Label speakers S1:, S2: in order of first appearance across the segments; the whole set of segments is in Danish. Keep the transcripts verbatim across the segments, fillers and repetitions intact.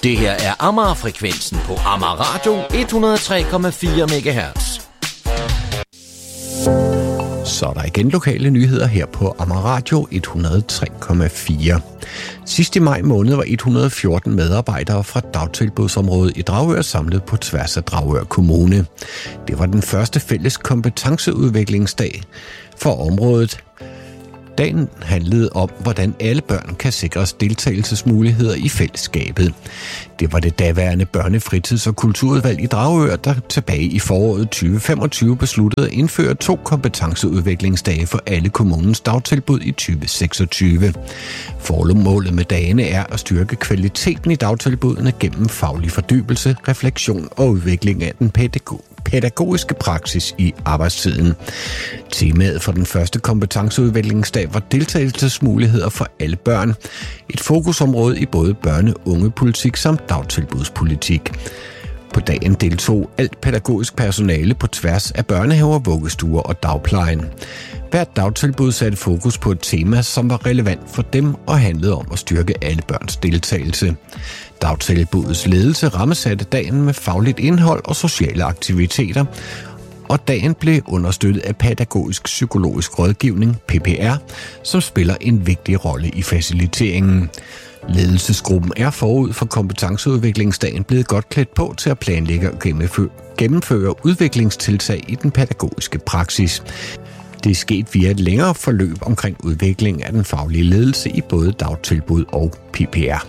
S1: Det her er Amager-frekvensen på Amager Radio et hundrede og tre komma fire megahertz.
S2: Så er der igen lokale nyheder her på Amager Radio et hundrede og tre komma fire. Sidst i maj måned var et hundrede og fjorten medarbejdere fra dagtilbudsområdet i Dragør samlet på tværs af Dragør Kommune. Det var den første fælles kompetenceudviklingsdag for området. Dagen handlede om, hvordan alle børn kan sikres deltagelsesmuligheder i fællesskabet. Det var det daværende børnefritids- og kulturudvalg i Dragør, der tilbage i foråret tyve femogtyve besluttede at indføre to kompetenceudviklingsdage for alle kommunens dagtilbud i tyve seksogtyve. Formålet med dagene er at styrke kvaliteten i dagtilbudene gennem faglig fordybelse, refleksion og udvikling af den pædagog. pædagogiske praksis i arbejdstiden. Temaet for den første kompetenceudviklingsdag var deltagelsesmuligheder for alle børn. Et fokusområde i både børne- og ungepolitik samt dagtilbudspolitik. På dagen deltog alt pædagogisk personale på tværs af børnehaver, vuggestuer og dagplejen. Hvert dagtilbud satte fokus på et tema, som var relevant for dem og handlede om at styrke alle børns deltagelse. Dagtilbudets ledelse rammesatte dagen med fagligt indhold og sociale aktiviteter, og dagen blev understøttet af pædagogisk psykologisk rådgivning, P P R, som spiller en vigtig rolle i faciliteringen. Ledelsesgruppen er forud for kompetenceudviklingsdagen blevet godt klædt på til at planlægge og gennemføre udviklingstiltag i den pædagogiske praksis. Det er sket via et længere forløb omkring udvikling af den faglige ledelse i både dagtilbud og P P R.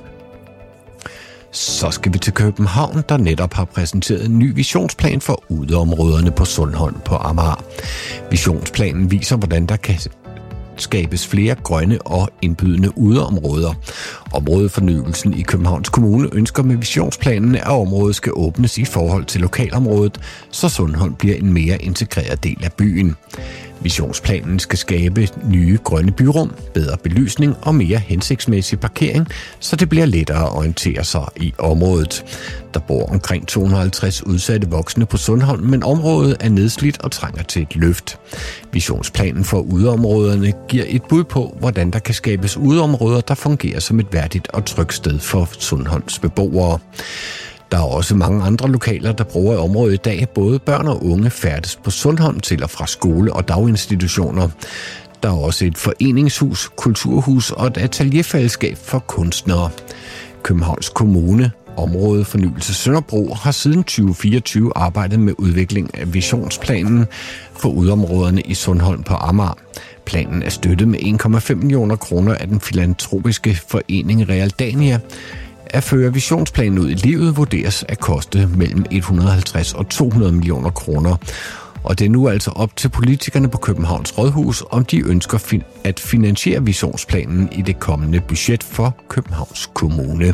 S2: Så skal vi til København, der netop har præsenteret en ny visionsplan for udeområderne på Sundholm på Amager. Visionsplanen viser, hvordan der kan skabes flere grønne og indbydende udeområder. Områdefornyelsen i Københavns Kommune ønsker med visionsplanen, at området skal åbnes i forhold til lokalområdet, så Sundholm bliver en mere integreret del af byen. Visionsplanen skal skabe nye grønne byrum, bedre belysning og mere hensigtsmæssig parkering, så det bliver lettere at orientere sig i området. Der bor omkring to hundrede og halvtreds udsatte voksne på Sundholm, men området er nedslidt og trænger til et løft. Visionsplanen for udeområderne giver et bud på, hvordan der kan skabes udeområder, der fungerer som et værdigt og trygt sted for Sundholms beboere. Der er også mange andre lokaler, der bruger området i dag. Både børn og unge færdes på Sundholm til og fra skole og daginstitutioner. Der er også et foreningshus, kulturhus og et atelierfællesskab for kunstnere. Københavns Kommune, området Fornyelse Sønderbro, har siden tyve fireogtyve arbejdet med udvikling af visionsplanen for udområderne i Sundholm på Amager. Planen er støttet med en komma fem millioner kroner af den filantropiske forening Realdania. At føre visionsplanen ud i livet vurderes at koste mellem et hundrede og halvtreds og to hundrede millioner kroner. Og det er nu altså op til politikerne på Københavns Rådhus, om de ønsker at finansiere visionsplanen i det kommende budget for Københavns Kommune.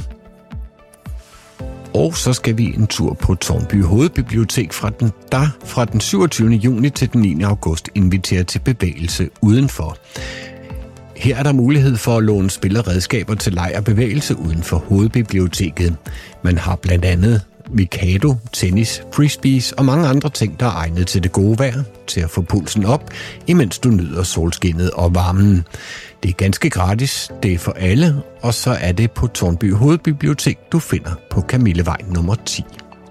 S2: Og så skal vi en tur på Tårnby Hovedbibliotek fra den, der fra den syvogtyvende juni til den niende august inviterer til bevægelse udenfor. Her er der mulighed for at låne spil og redskaber til leg og bevægelse uden for hovedbiblioteket. Man har blandt andet Mikado, tennis, frisbees og mange andre ting, der er egnet til det gode vejr, til at få pulsen op, imens du nyder solskinnet og varmen. Det er ganske gratis, det er for alle, og så er det på Tårnby Hovedbibliotek, du finder på Kamillevej nummer ti.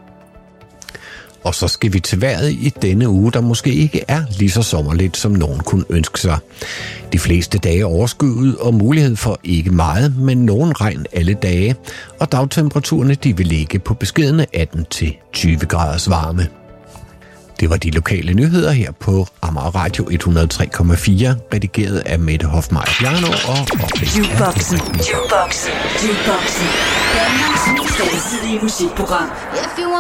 S2: Og så skal vi til vejret i denne uge, der måske ikke er lige så sommerligt, som nogen kunne ønske sig. De fleste dage er overskyet og mulighed for ikke meget, men nogen regn alle dage, og dagtemperaturerne de vil ligge på beskedne atten til tyve graders varme. Det var de lokale nyheder her på Amager Radio et hundrede og tre komma fire, redigeret af Mette Hofmeier Bjarno og oplæst af
S3: Jukeboxen, Jukeboxen, Jukeboxen. Danmarks mest alsidige musikprogram.